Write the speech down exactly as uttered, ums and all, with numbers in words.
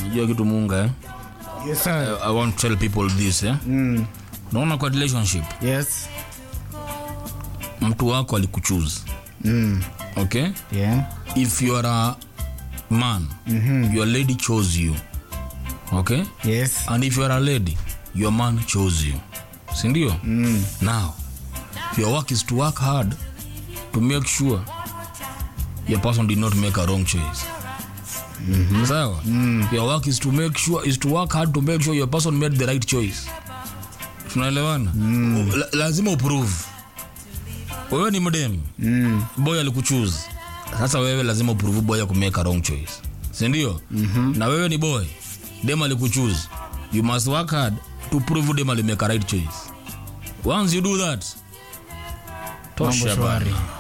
unajua kitu Munga eh? Yes sir. I, I want to tell people this eh? Mm. Unaona kwa relationship. Yes. Mtu wako alikuchoose. Mm. Okay? Yeah. If you are a man, mm-hmm. your lady chose you. Okay? Yes. And if you are a lady, your man chose you. Sindio? Mm. Now, your work is to work hard to make sure your person did not make a wrong choice. Mm-hmm. So, mm. your work is to make sure is to work hard to make sure your person made the right choice. Tunaelewana? Mm. La, lazima uprove. Wewe ni mdem. Mm. Boy alikuchoose. Sasa wewe lazima uprove boy ku make a wrong choice. Si ndio? Mm-hmm. Na wewe ni boy. Dem alikuchoose. You must work hard to prove dem ali make a right choice. Once you do that, tosha bana.